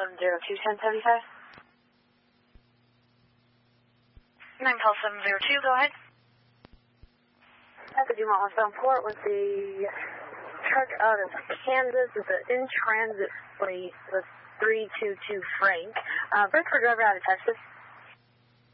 702-1075. 9 call 702, go ahead. That's a Dumont westbound port with the truck out of Kansas. It's an in-transit plate with 322 Frank. Brake for driver out of Texas.